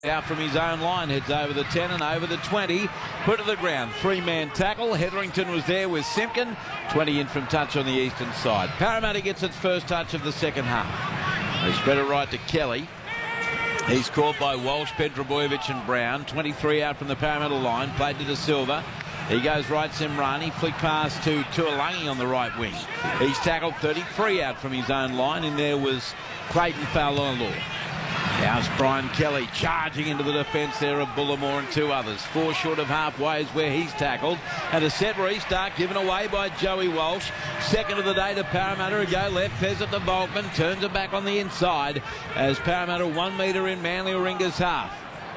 Out from his own line, heads over the 10 and over the 20, put to the ground, three-man tackle. Hetherington was there with Simpkin, 20 in from touch on the eastern side. Parramatta gets its first touch of the second half. They spread it right to Kelly. He's caught by Walsh, Petrobojevic and Brown. 23 out from the Parramatta line, played to De Silva. He goes right, Semrani, flick pass to Tuolangi on the right wing. He's tackled 33 out from his own line, and there was Clayton Faululalu. Now's Brian Kelly charging into the defence there of Bullimore and two others. 4 short of halfway is where he's tackled. And a set restart given away by Joey Walsh. Second of the day to Parramatta. A go left, Peasant to Volkman. Turns it back on the inside as Parramatta 1 metre in Manly Warringah's half.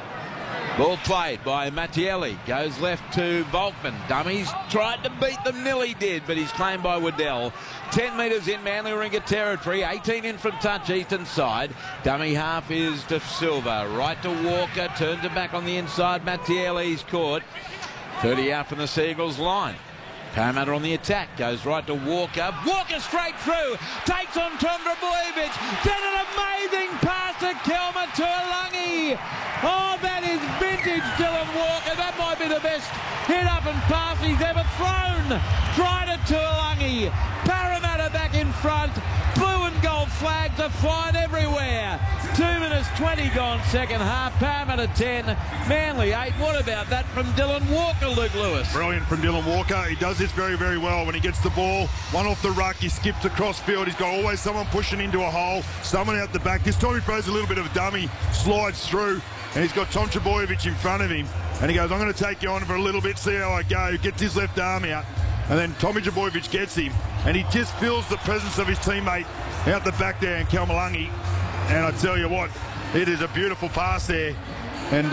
Ball played by Mattielli. Goes left to Volkman. Dummies tried to beat them, nearly did, but he's claimed by Waddell. 10 metres in Manly Warringah territory. 18 in from touch, eastern side. Dummy half is De Silva. Right to Walker. Turns it back on the inside. Mattielli's caught. 30 out from the Seagulls line. Parramatta on the attack. Goes right to Walker. Walker straight through. Takes on Petrobojevic. Then an amazing pass to Kelma Tuolangi. Oh, that is vintage Dylan Walker. That might be the best hit-up and pass he's ever thrown. Try to Tuolangi. Parramatta back in front. Blue and gold flags are flying everywhere. 2 minutes 20 gone second half. Parramatta 10, Manly 8. What about that from Dylan Walker, Luke Lewis? Brilliant from Dylan Walker. He does this very, very well. When he gets the ball, one off the ruck, he skips across field. He's got always someone pushing into a hole, someone out the back. This time he throws a little bit of a dummy, slides through, and he's got Tom Trbojevic in front of him. And he goes, I'm going to take you on for a little bit, see how I go. Gets his left arm out. And then Tommy Trbojevic gets him. And he just feels the presence of his teammate out the back there in Kelmalangi. And I tell you what, it is a beautiful pass there. And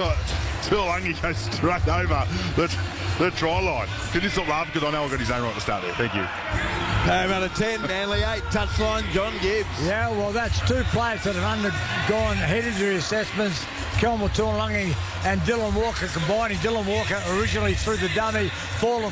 Tuolangi goes straight over the try line. Can you stop laughing? Because I know I got his name right at the start there. Thank you. Parramatta 10, Manly 8. Touchline, John Gibbs. Yeah, well, that's two players that have undergone head injury assessments. Kelma Tuolangi and Dylan Walker combining. Dylan Walker originally through the dummy, fallen